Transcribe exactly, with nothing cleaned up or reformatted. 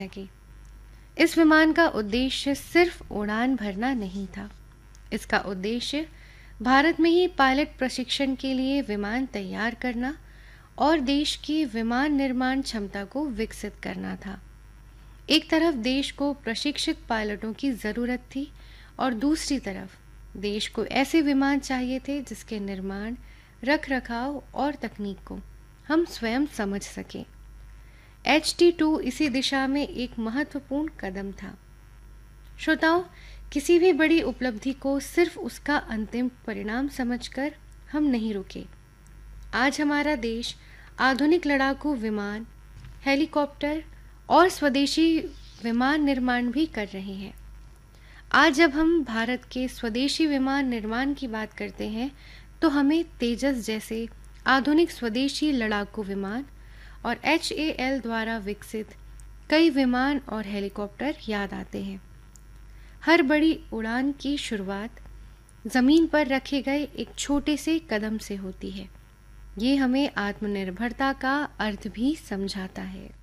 लगी। इस विमान का उद्देश्य सिर्फ उड़ान भरना नहीं था। इसका उद्देश्य भारत में ही पायलट प्रशिक्षण के लिए विमान तैयार करना और देश की विमान निर्माण क्षमता को विकसित करना था। एक तरफ देश को प्रशिक्षित पायलटों की ज़रूरत थी और दूसरी तरफ देश को ऐसे विमान चाहिए थे जिसके निर्माण, रख रखाव और तकनीक को हम स्वयं समझ सकें। एच टी टू इसी दिशा में एक महत्वपूर्ण कदम था। श्रोताओ, किसी भी बड़ी उपलब्धि को सिर्फ उसका अंतिम परिणाम समझकर हम नहीं रुके। आज हमारा देश आधुनिक लड़ाकू विमान, हेलीकॉप्टर और स्वदेशी विमान निर्माण भी कर रहे हैं। आज जब हम भारत के स्वदेशी विमान निर्माण की बात करते हैं तो हमें तेजस जैसे आधुनिक स्वदेशी लड़ाकू विमान और एच ए एल द्वारा विकसित कई विमान और हेलीकॉप्टर याद आते हैं। हर बड़ी उड़ान की शुरुआत ज़मीन पर रखे गए एक छोटे से कदम से होती है। ये हमें आत्मनिर्भरता का अर्थ भी समझाता है।